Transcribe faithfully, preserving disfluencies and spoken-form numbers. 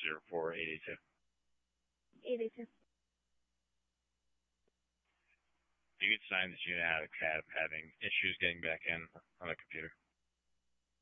zero four eight eight two. eight eight two. You could sign this unit out of C A D having issues getting back in on the computer.